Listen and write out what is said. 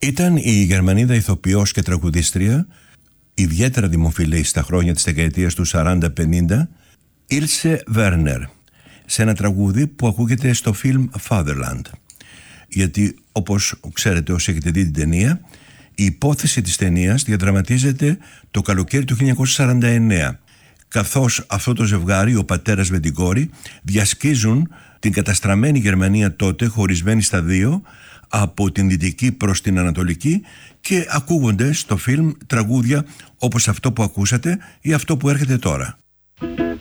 Ήταν η Γερμανίδα ηθοποιός και τραγουδίστρια, ιδιαίτερα δημοφιλή στα χρόνια της δεκαετίας του 40-50, Ilse Werner, σε ένα τραγούδι που ακούγεται στο φιλμ Fatherland. Γιατί, όπως ξέρετε όσοι έχετε δει την ταινία, η υπόθεση της ταινίας διαδραματίζεται το καλοκαίρι του 1949, καθώς αυτό το ζευγάρι, ο πατέρας με την κόρη, διασκίζουν την καταστραμμένη Γερμανία τότε, χωρισμένη στα δύο, από την δυτική προς την ανατολική, και ακούγονται στο φιλμ τραγούδια όπως αυτό που ακούσατε ή αυτό που έρχεται τώρα.